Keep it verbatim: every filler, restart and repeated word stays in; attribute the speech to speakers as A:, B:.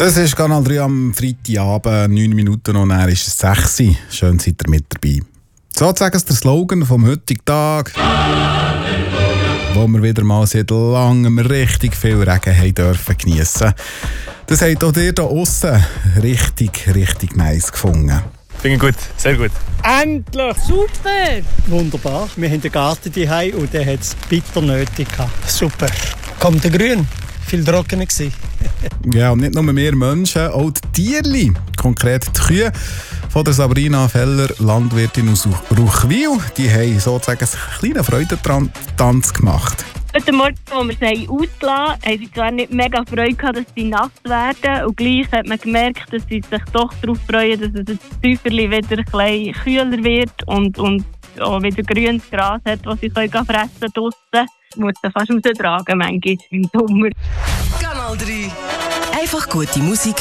A: Das ist Kanal drei am Freitagabend, neun Minuten und dann ist es sechs Uhr. Schön, seid ihr mit dabei. Sozusagen ist der Slogan vom heutigen Tag, wo wir wieder mal seit langem richtig viel Regen haben dürfen geniessen. Das habt auch ihr hier aussen richtig, richtig nice gefunden.
B: Finde ich gut, sehr gut.
C: Endlich! Super! Wunderbar. Wir haben den Garten daheim und der hat es bitter nötig gehabt. Super. Kommt der Grün. Viel trockener gewesen.
A: Ja, und nicht nur wir Menschen, auch die Tierli, konkret die Kühe von der Sabrina Feller, Landwirtin aus Ruchwil, die haben sozusagen einen kleinen Freudentanz gemacht.
D: Heute Morgen, als wir sie ausgelassen haben, haben sie zwar nicht mega Freude gehabt, dass sie nass werden. Und gleich hat man gemerkt, dass sie sich doch darauf freuen, dass es das Zäuferli wieder ein bisschen kühler wird und, und auch wieder grünes Gras hat, das sie fressen können draussen. Ich muss sie fast raustragen, manchmal im Sommer.
E: Kanal drei. Einfach gute Musik